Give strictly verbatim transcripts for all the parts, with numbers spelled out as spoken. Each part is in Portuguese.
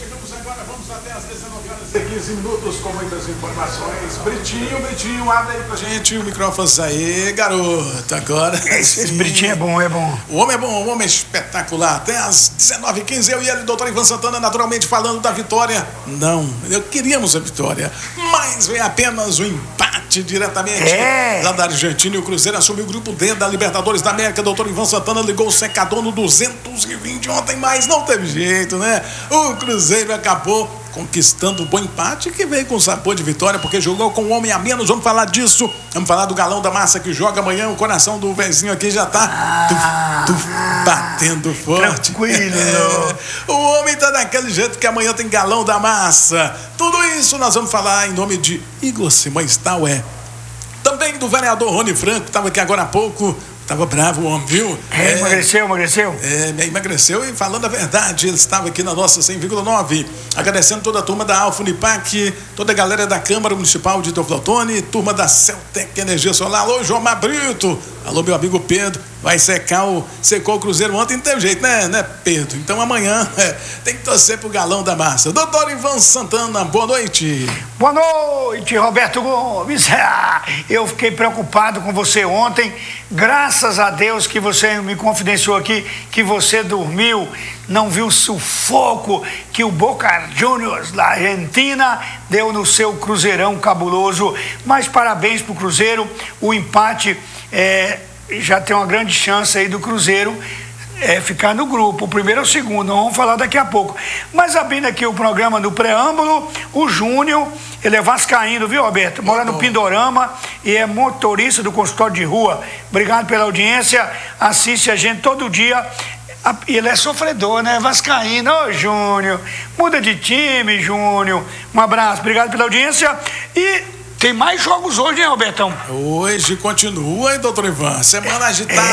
chegamos agora, vamos até às dezenove horas e quinze minutos com muitas informações. Britinho, Britinho, abre aí pra gente o microfone aí, garoto. Agora. Esse, esse Britinho é bom, é bom. O homem é bom, o homem é espetacular. Até às dezenove e quinze, eu e ele, doutor Ivan Santana, naturalmente falando da vitória. Não, eu queríamos a vitória, mas veio apenas o empate diretamente é. lá da Argentina. E o Cruzeiro assumiu o grupo D da Libertadores da América. Doutor Ivan Santana ligou o secador no duzentos e vinte ontem, mas não teve jeito, né? O Cruzeiro acabou conquistando o bom empate, que veio com sabor de vitória, porque jogou com um homem a menos. Vamos falar disso. Vamos falar do Galão da Massa, que joga amanhã. O coração do vizinho aqui já tá ah, tuf, tuf, batendo forte. Tranquilo. É. O homem tá daquele jeito que amanhã tem Galão da Massa. Tudo isso nós vamos falar em nome de Igor Simões Taué. Também do vereador Rony Franco, que estava aqui agora há pouco. Tava bravo o homem, viu? É, é, emagreceu, emagreceu? É, emagreceu e falando a verdade, ele estava aqui na nossa cem vírgula nove, agradecendo toda a turma da Alfa Unipac, toda a galera da Câmara Municipal de Teoflotone, turma da Celtec Energia Solar. Alô, Jomar Brito, alô, meu amigo Pedro, vai secar o, secou o Cruzeiro ontem, não teve jeito, né, né, Pedro? Então amanhã é, tem que torcer pro Galão da Massa. Doutor Ivan Santana, boa noite. Boa noite, Roberto Gomes. Eu fiquei preocupado com você ontem, graças a Deus que você me confidenciou aqui que você dormiu, não viu o sufoco que o Boca Juniors da Argentina deu no seu Cruzeirão cabuloso. Mas parabéns pro Cruzeiro, o empate é, já tem uma grande chance aí do Cruzeiro é, ficar no grupo, o primeiro ou o segundo, vamos falar daqui a pouco. Mas abrindo aqui o programa do preâmbulo, o Júnior, ele é vascaíno, viu, Roberto? Mora no Pindorama e é motorista do consultório de rua. Obrigado pela audiência, assiste a gente todo dia. Ele é sofredor, né? Vascaíno. Ô, Júnior, muda de time, Júnior. Um abraço, obrigado pela audiência. E tem mais jogos hoje, hein, Robertão? Hoje continua, hein, doutor Ivan? Semana agitada,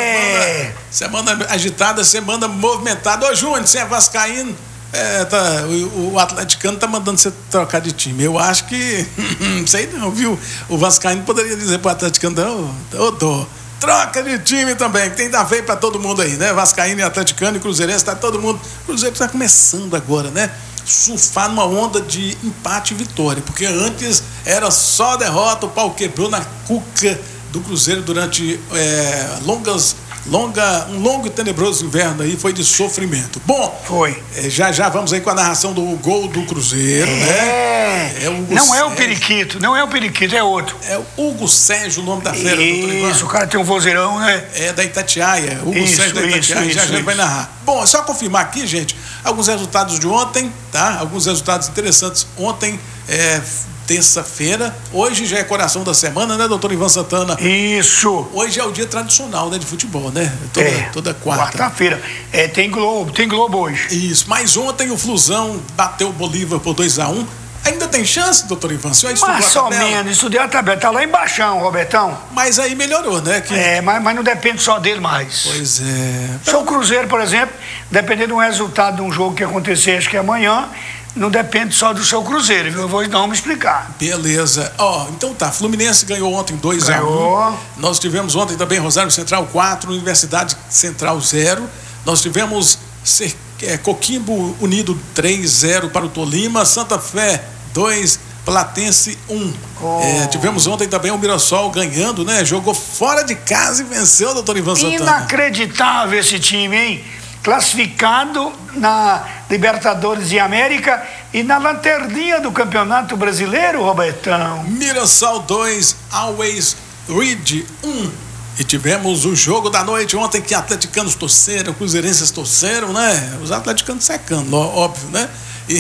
é. semana, semana agitada, semana movimentada. Ô, Júnior, você é vascaíno? É, tá, o, o atleticano tá mandando você trocar de time. Eu acho que, não sei não, viu? O vascaíno poderia dizer pro atleticano, ô, dó, troca de time também, que tem da ver pra todo mundo aí, né? Vascaíno e atleticano e cruzeirense, tá todo mundo. O Cruzeiro tá começando agora, né? Surfar numa onda de empate e vitória, porque antes era só derrota, o pau quebrou na cuca do Cruzeiro durante é, longas, longa, um longo e tenebroso inverno aí, foi de sofrimento. Bom, foi. É, já já vamos aí com a narração do gol do Cruzeiro, é. né? É o não Sérgio. É o Periquito, não é o Periquito, é outro. É o Hugo Sérgio, o nome da fera. Isso, o cara tem um vozeirão, né? É da Itatiaia, Hugo isso, Sérgio da Itatiaia, isso, já isso, já vai narrar. Bom, é só confirmar aqui, gente, alguns resultados de ontem, tá? Alguns resultados interessantes ontem, é, terça-feira. Hoje já é coração da semana, né, doutor Ivan Santana? Isso. Hoje é o dia tradicional, né, de futebol, né? Toda, é, toda quarta. Quarta-feira. É, tem Globo, tem Globo hoje. Isso, mas ontem o Flusão bateu o Bolívar por dois a um. Ainda tem chance, doutor Ivan? O senhor estudou a tabela? Mais ou menos, estudei a tabela, tá lá embaixo, Robertão. Mas aí melhorou, né? Que... É, mas, mas não depende só dele mais. Pois é. Só o Cruzeiro, por exemplo, dependendo do resultado de um jogo que acontecer, acho que é amanhã, não depende só do seu Cruzeiro, viu? Eu vou não me explicar. Beleza. Ó, oh, então tá, Fluminense ganhou ontem dois a um. Nós tivemos ontem também Rosário Central quatro, Universidade Central zero. Nós tivemos é, Coquimbo Unido três a zero para o Tolima, Santa Fé dois, Platense um. Oh. É, tivemos ontem também o Mirassol ganhando, né? Jogou fora de casa e venceu, doutor Ivan Santana. Inacreditável esse time, hein? Classificado na Libertadores de América e na lanterninha do Campeonato Brasileiro, Robertão. Mirassol dois, Always Read um. E tivemos o jogo da noite ontem que atleticanos torceram, cruzeirenses torceram, né? Os atleticanos secando, óbvio, né? E,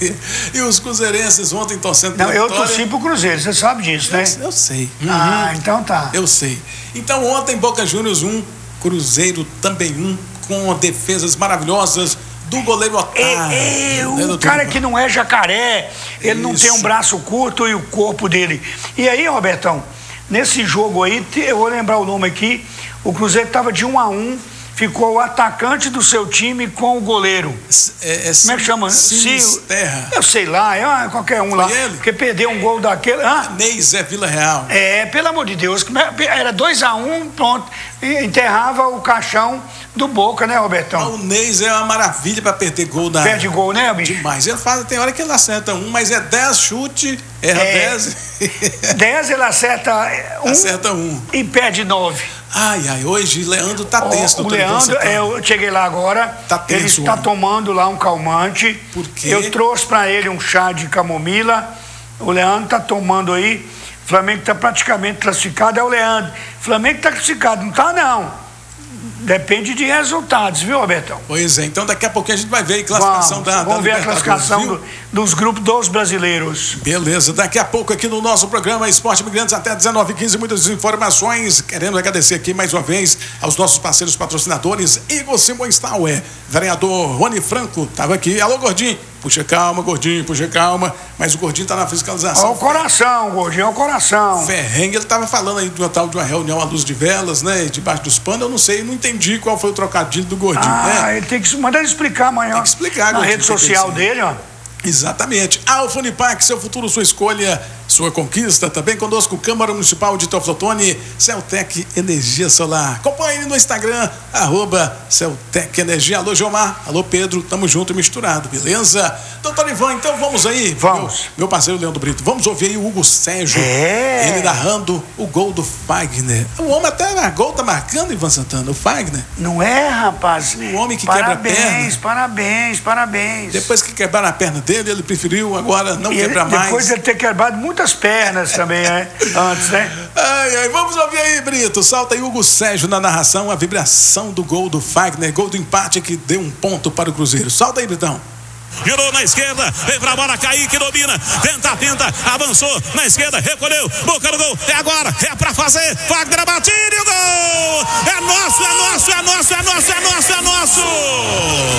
e os cruzeirenses ontem torcendo pela vitória. Não, eu torci pro Cruzeiro, você sabe disso, né? Eu, eu sei. Uhum. Ah, então tá. Eu sei. Então ontem Boca Juniors um, Cruzeiro também um, com defesas maravilhosas do goleiro Otávio. É, é, né, o cara que não é jacaré, ele Isso. não tem um braço curto e o corpo dele. E aí, Robertão, nesse jogo aí, eu vou lembrar o nome aqui, o Cruzeiro estava de um a um ficou o atacante do seu time com o goleiro. É, é, Como é que chama? Sinisterra. Eu sei lá, é qualquer um Foi lá. ele? Porque perdeu um gol daquele. Ah, Neis é Vila Real. é, pelo amor de Deus, era dois a um, pronto. Enterrava o caixão do Boca, né, Robertão? O Neis é uma maravilha para perder gol da. Perde gol, né, bicho? Demais. Ele faz, tem hora que ele acerta um, mas é dez chute, erra É. dez. dez ele acerta um, Acerta um. e perde nove. Ai, ai, hoje Leandro tá tenso, O doutor. Leandro, Tá... eu cheguei lá agora, Tá tenso, ele está homem. tomando lá um calmante. Por quê? Eu trouxe para ele um chá de camomila. O Leandro está tomando aí. O Flamengo está praticamente classificado, é o Leandro. O Flamengo está classificado, não está não. Depende de resultados, viu, Robertão? Pois é, então daqui a pouquinho a gente vai ver a classificação Vamos, da, vamos da ver a Libertadores, classificação viu? do, dos grupos dos brasileiros. Beleza, daqui a pouco aqui no nosso programa Esporte Imigrantes até dezenove e quinze, muitas informações. Querendo agradecer aqui mais uma vez aos nossos parceiros patrocinadores. Igor Simões Tauer, vereador Rony Franco, estava aqui. Alô, Gordinho. Puxa calma, Gordinho, puxa calma. Mas o Gordinho tá na fiscalização. Ó o coração, Gordinho, ó o coração. Ferrengue, ele tava falando aí de uma tal de uma reunião à luz de velas, né? Debaixo dos panos, eu não sei, não entendi qual foi o trocadilho do Gordinho, Ah, né? ele tem que mandar ele explicar amanhã. Tem que explicar, na Gordinho, rede o que que social é isso? dele, ó. Exatamente. Alfa Unipac, seu futuro, sua escolha, sua conquista. Também conosco, Câmara Municipal de Teoflotone, Celtec Energia Solar. Acompanhe ele no Instagram, arroba Celtec Energia. Alô, Gilmar. Alô, Pedro. Tamo junto e misturado, beleza? Doutor Ivan, então vamos aí. Vamos. Meu, meu parceiro Leandro Brito. Vamos ouvir aí o Hugo Sérgio. É. Ele narrando o gol do Fagner. O homem até na gol tá marcando, Ivan Santana, o Fagner. Não é, rapaz? Um homem que quebra a perna. Parabéns, parabéns, parabéns. Depois que quebraram a perna dele, ele preferiu agora não E ele- quebrar mais. Depois de ele ter quebrado muitas pernas também, né? Antes, né? Ai, ai, vamos ouvir aí, Brito. Salta aí Hugo Sérgio na narração, a vibração do gol do Fagner, gol do empate que deu um ponto para o Cruzeiro. Solta aí, Britão. Girou na esquerda, vem pra bola, Kaique domina, tenta, tenta, avançou na esquerda, recolheu, boca no gol, é agora, é pra fazer, Fagner batida e o gol! É nosso, é nosso, é nosso, é nosso, é nosso, é nosso!